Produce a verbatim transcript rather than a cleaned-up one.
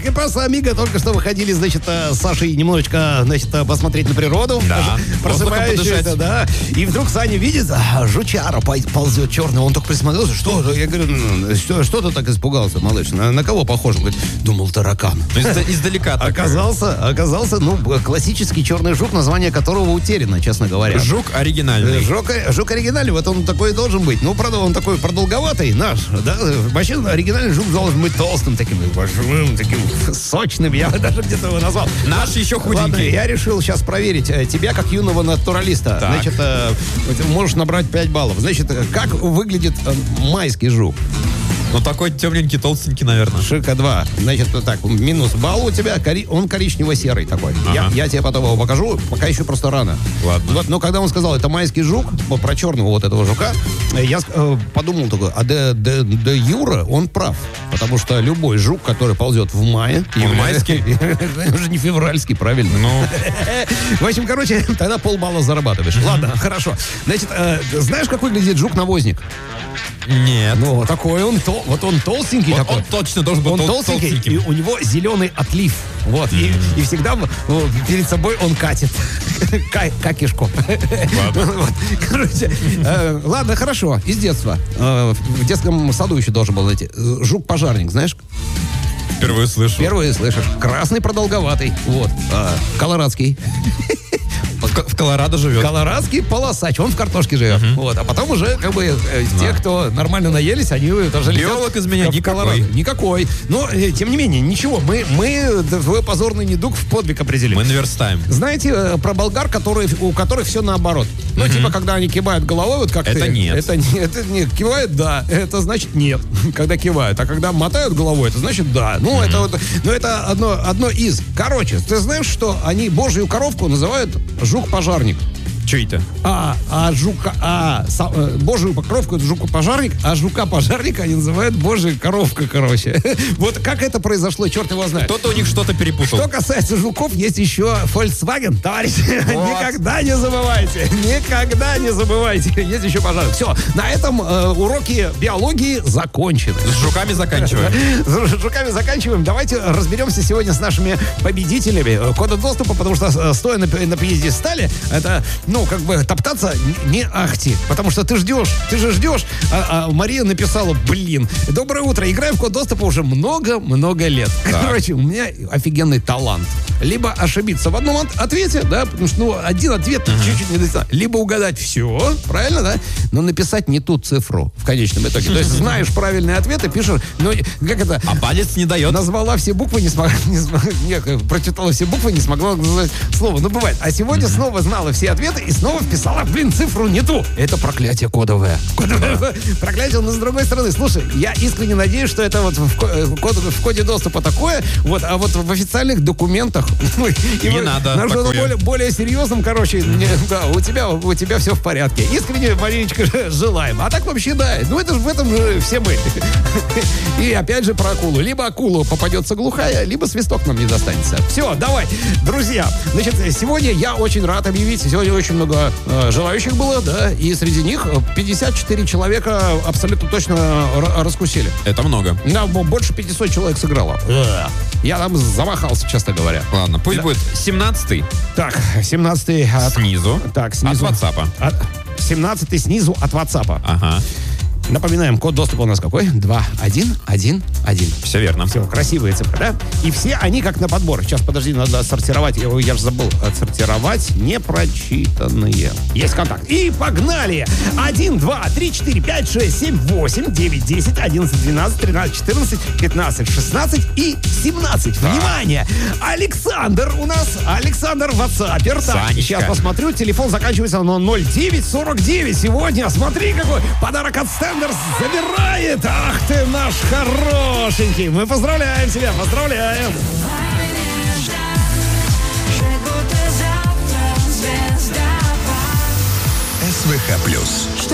и паса, амиго, только что выходили, значит, с Сашей немножечко, значит, посмотреть на природу. Да. Просыпающийся, да. И вдруг Саня видит, а, жучара ползет черный. Он только присмотрелся, что это? Я говорю, что, что ты так испугался, малыш? На, на кого похож? Он говорит, думал, таракан. Издалека. Оказался, оказался, ну, классический черный жук, название которого утеряно, честно говоря. Жук оригинальный. Жук, жук оригинальный, вот он такой и должен быть. Ну, правда, он такой продолговатый, наш, да. Вообще, оригинальный жук должен быть толстым, таким большим, таким сочным. Я даже где-то его назвал. Наш еще худенький. Ладно, я решил сейчас проверить тебя, как юного натуралиста. Так. Значит, э, можешь набрать пять баллов. Значит, как выглядит э, майский жук? Ну, такой темненький, толстенький, наверное. Шика два. Значит, вот так, минус балл у тебя, кори... он коричнево-серый такой. Ага. Я, я тебе потом его покажу, пока еще просто рано. Ладно. Вот, но когда он сказал, это майский жук, вот про черного вот этого жука, я э, подумал такой, а де, де, де Юра, он прав. Потому что любой жук, который ползет в мае... Он майский? Он же не февральский, правильно? Ну. В общем, короче, тогда полбалла зарабатываешь. Ладно, хорошо. Значит, э, знаешь, как выглядит жук-навозник? Нет. Ну, такой он, то, вот он толстенький Вот такой. он точно должен быть Он тол- толстенький, толстеньким. и у него зеленый отлив. Вот, и, и всегда ну, перед собой он катит. Ка- Какишку. Ладно. Вот, короче, э, ладно, хорошо, из детства. Э, в детском саду еще должен был найти. Жук-пожарник, знаешь? Впервые слышу. Первый слышишь. Красный, продолговатый. Вот. А, колорадский. В, в Колорадо живет. Колорадский полосач, он в картошке живет. Uh-huh. Вот. А потом уже, как бы, э, те, кто нормально наелись, они тоже летят. Биолог из меня в никакой. Колорадо. Никакой. Но, э, тем не менее, ничего. Мы, мы твой позорный недуг в подвиг определили. Мы наверстаем. Знаете э, про болгар, которые, у которых все наоборот? Ну, типа, когда они кивают головой, вот как Это ты. нет. Это нет. Это нет. Кивают, да. Это значит нет, когда кивают. А когда мотают головой, это значит да. Ну, это вот, ну, это одно, одно из. Короче, ты знаешь, что они божью коровку называют жук-пожарник? Че это? А, а жука, а са, э, божию коровку это жука-пожарник, а жука-пожарника они называют божья коровка, короче. Вот как это произошло, черт его знает. Кто-то у них что-то перепутал. Что касается жуков, есть еще Volkswagen, товарищи. Вот. Никогда не забывайте. Никогда не забывайте. Есть еще пожарник. Все, на этом э, уроки биологии закончены. С жуками заканчиваем. С жуками заканчиваем. Давайте разберемся сегодня с нашими победителями кода доступа, потому что э, стоя на, на пьедестале, это, ну, как бы топтаться не, не ахти. Потому что ты ждешь, ты же ждешь. А, а Мария написала, блин, доброе утро, играю в код доступа уже много-много лет. Так. Короче, у меня офигенный талант. Либо ошибиться в одном от- ответе, да, потому что, ну, один ответ uh-huh. чуть-чуть не достаточно. Либо угадать все, правильно, да, но написать не ту цифру в конечном итоге. То есть знаешь правильный ответ и пишешь, ну, как это... А палец не дает. Назвала все буквы, не смогла, не смогла, нет, прочитала все буквы, не смогла назвать слово. Ну, бывает. А сегодня mm-hmm. снова знала все ответы и снова вписала, блин, цифру не ту. Это проклятие кодовое. Кодовое. Проклятие, но с другой стороны, слушай, я искренне надеюсь, что это вот в, код, в коде доступа такое, вот, а вот в официальных документах не и надо на что-то более, более серьезном, короче, не, да, у тебя, у тебя все в порядке. Искренне, Мариночка, желаем. А так вообще, да, ну это же в этом же все мы. И опять же про акулу. Либо акула попадется глухая, либо свисток нам не достанется. Все, давай, друзья. Значит, сегодня я очень рад объявить, сегодня очень много э, желающих было, да, и среди них пятьдесят четыре человека абсолютно точно р- раскусили. Это много. Да, больше пятьсот человек сыграло. Я там замахался, честно говоря. Ладно, пусть Да. будет семнадцатый. Так, семнадцатый от... Снизу. Так, снизу. От WhatsApp. От... семнадцатый снизу от WhatsApp. Ага. Напоминаем, код доступа у нас какой? два один один один. Все верно. Все, красивые цифры, да? И все они как на подбор. Сейчас, подожди, надо отсортировать. Я, я же забыл. Отсортировать непрочитанные. Есть контакт. И погнали! один, два, три, четыре, пять, шесть, семь, восемь, девять, десять, одиннадцать, двенадцать, тринадцать, четырнадцать, пятнадцать, шестнадцать и семнадцать. Да. Внимание! Александр у нас. Александр Ватсапер. Так, сейчас посмотрю. Телефон заканчивается на ноль девять сорок девять. Сегодня, смотри, какой подарок от Стендерс забирает. Ах ты наш хорошенький. Мы поздравляем тебя, поздравляем. СВХ плюс.